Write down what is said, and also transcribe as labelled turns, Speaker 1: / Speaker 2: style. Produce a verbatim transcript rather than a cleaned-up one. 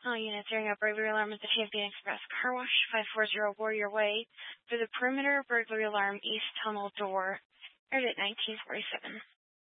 Speaker 1: All units hearing a burglary alarm at the Champion Express Car Wash, five four zero Warrior Way, for the perimeter burglary alarm east tunnel door, aired at nineteen forty-seven.